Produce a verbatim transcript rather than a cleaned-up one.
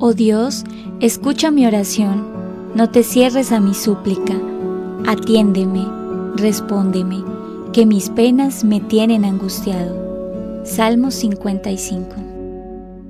Oh Dios, escucha mi oración, no te cierres a mi súplica. Atiéndeme, respóndeme, que mis penas me tienen angustiado. Salmo cincuenta y cinco.